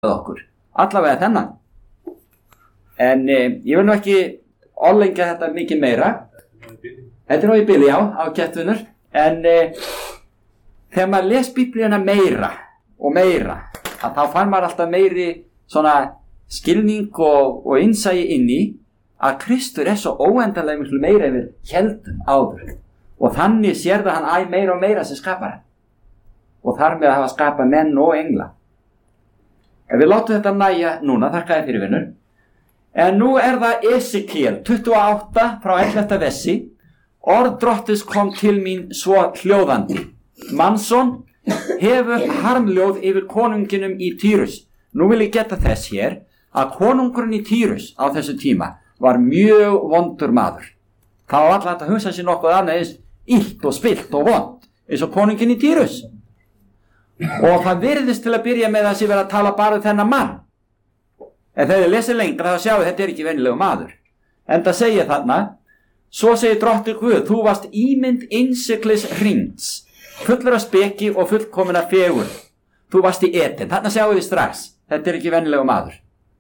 skapað okkur, allavega þennan. En ég vil nú ekki orðlengja þetta mikið meira. Þetta nú í bili, já, ágættunur. En þegar maður les Biblíuna meira og meira, að þá fann maður alltaf meiri svona skilning og innsæi inn í að Kristur svo óendanlega miklu meira yfir héldum áður. Og þannig sér það hann meira og meira sem skapar hann. Og þar með að hafa skapað menn og engla. Ef við látum þetta nægja núna, þakka þér fyrir vinur. En nú það Esekiel 28 frá 11. versi. Orð Drottins kom til mín svo hljóðandi. Mannsson, hefur harmljóð yfir konunginum í Týrus. Nú vil ég geta þess hér að konungurinn í Týrus á þessu tíma var mjög vondur maður. Það var alltaf að hugsa sér nokkuð annað eins illt og spillt og vond eins og konunginn í Týrus. Og það virðist til að byrja með að sé vera að tala bara þennan mann. En þegar þið lesið lengra þá sjáu þetta ekki venjulegu maður. En það segir þarna, svo segir Drottinn Guð, þú varst ímynd innsiglis hrings, fullur af speki og fullkomin af fegurð. Þú varst í Eden. Þarna sjáu þið strax, þetta ekki venjulegu maður.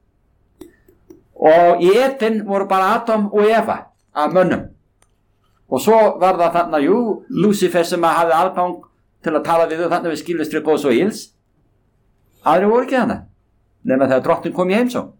Og í Eden voru bara Adam og Eva af mönnum. Og svo var það þarna, Lúsifer sem hafði aðgang til að tala við þau þarna við skilvistri góðs og ills. Aðri voru ekki þarna, nema þegar Drottinn kom í heimsókn.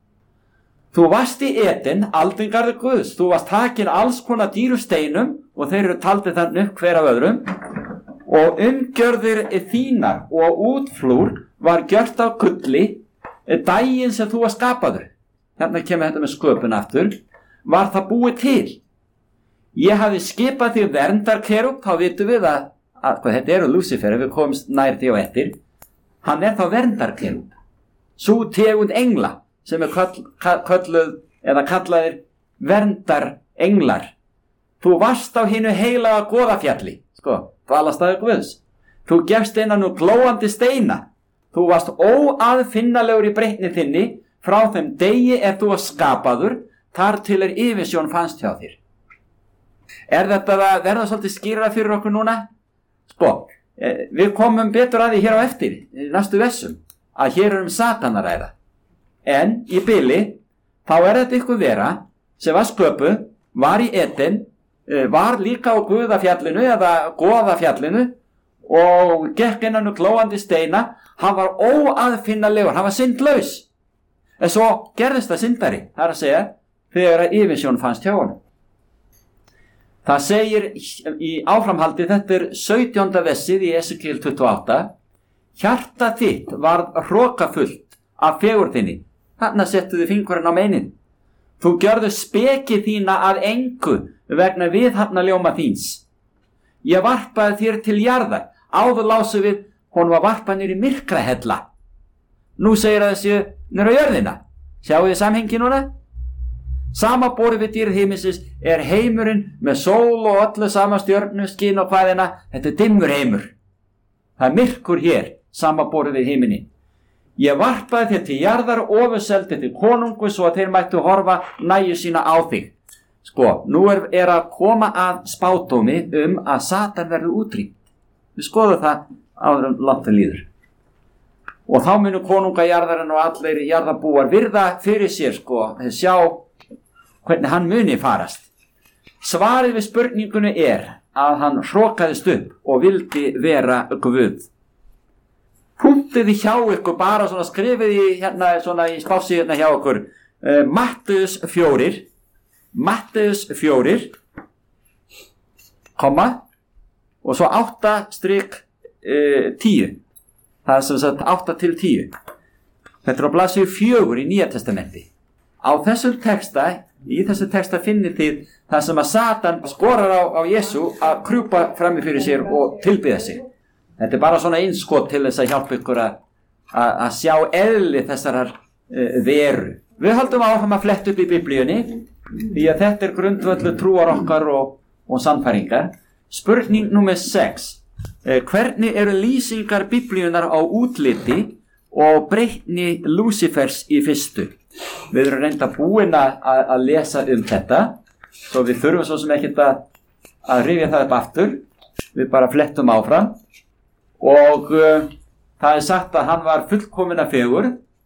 Þú varst í Eden, aldingarður Guðs. Þú varst takin alls konar dýru steinum og þeir eru taldið þannig upp hver af öðrum. Og umgjörðir þínar og útflúr var gjört af gulli daginn sem þú var skapaður. Hérna kemur þetta með sköpun aftur. Var það búið til? Ég hafi skipað því verndarkerub, þá vitum við að hvað þetta eru Lúsifer, ef við komumst nær því og eftir. Hann þá verndarkerub. Sú tegund engla sem kölluð eða kallaðir verndarenglar. Þú varst á hinu heilaga goðafjalli, dvalarstaður Guðs. Þú gefst innan úr glóandi steina. Þú varst óaðfinnalegur í breytni þinni frá þeim degi þú var skapaður, þar til yfirsjón fannst hjá þér. Þetta að verða svolítið skýrara fyrir okkur núna? Við komum betur að því hér á eftir, í næstu versum, að hér Satan að ræða. En í bili, þá þetta ykkur vera sem var sköpuð, var í Eden, var líka á Guðafjallinu eða Goðafjallinu og gekk innan úr glóandi steina. Hann var óaðfinnalegur, hann var syndlaus. En svo gerðist það syndari, það að segja, þegar yfirsjón fannst hjá honum. Það segir í áframhaldi, þetta 17. versið í Esekiel 28, hjarta þitt varð hrokafullt af fegurðinni. Þarna settu þið fingurinn á meinið. Þú gjörðu speki þína að engu vegna viðhafnaljóma þíns. Ég varpaði þér til jarðar, áður lásu við, hún var varpað niður í myrkrahella. Nú segir að þessi niður á jörðina. Sjáu þið samhengi núna? Sama borið við dýr himinsins heimurinn með sól og öllu sama stjörnu, skinn og hvaðina. Þetta dimmur heimur. Það myrkur hér, sama borið við himinin. Ég varpaði þér til jarðar og ofurseldi til konungu svo að þeir mættu horfa næju sína á þig. Nú að koma að spádómi að Satan verður útrýmt. Við skoðum það áður langt líður. Og þá munu konunga jarðarinn og allir jarðarbúar virða fyrir sér, sjá hvernig hann muni farast. Svarið við spurningunni að hann hrokaðist upp og vildi vera Guð. Punktið hjá ykkur, bara svona skrifið í spásíðuna hjá ykkur, Matteus 4, komma, og svo 8-10. Það sem sagt 8 til 10. Þetta á blaðsíðu 4 í Nýja testamenti. Á í þessu texta finnið þið það sem að Satan skorar á Jesú að krjúpa frammi fyrir sér og tilbiðja sig. Þetta bara svona innskot til þess að hjálpa ykkur að sjá eðli þessarar veru. Við höldum áfram að fletta upp í Biblíunni, því að þetta grundvöllur trúar okkar og sannfæringar. Spurning númer 6. Hvernig eru lýsingar Biblíunar á útliti og breytni Lúsifers í fyrstu? Við erum reynda búin að lesa þetta, svo við þurfum svo sem ekkert að rifja það upp aftur. Við bara flettum áfram og það sagt að hann var fullkomin af fegurð